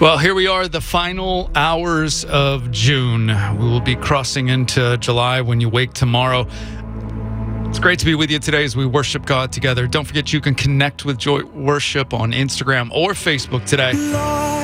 Well, here we are, the final hours of June. We will be crossing into July when you wake tomorrow. It's great to be with you today as we worship God together. Don't forget you can connect with Joy Worship on Instagram or Facebook today.